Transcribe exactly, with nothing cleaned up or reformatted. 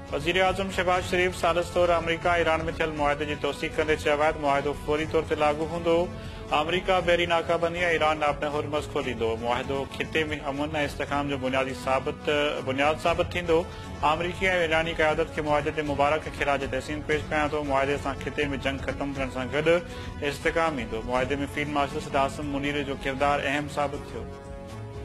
वज़ीर आज़म शहबाज शरीफ सालिस तौर अमरीका ईरान में थियल मुआहदे की तौसीक़ कंदे चयो आहे त मुआहदो फौरी तौर ते लागू हूंदो। अमरीका बहरी नाकाबंदी ऐं ईरान अपने हुरमज़ खोलींदो। मुआहदो खिते में अमन ऐं इस्तेहकाम जो बुनियादी साबित बुनियाद साबित थींदो। अमरीकी ऐं ईरानी क़यादत खे मुआहदे ते मुबारक ख़िराज तहसीन पेश कयां थो। मुआहदे सां खिते में जंग ख़त्म थियण सां गॾु इस्तेहकाम ईंदो। मुआहदे में फील्ड मार्शल सदासम मुनीर जो किरदारु अहम साबित थियो।